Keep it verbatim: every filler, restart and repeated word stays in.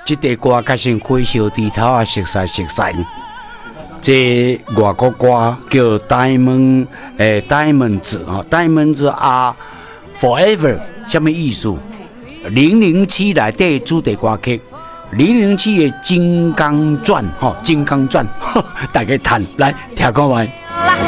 这个歌较像火烧地头啊，熟悉熟悉。这外国歌叫《Diamond》诶，《Diamond》啊，《Diamond》啊，《Forever》什么意思？零零七内底主题歌曲，零零七的《金刚传》哈，《金刚传》，大家弹来听看卖。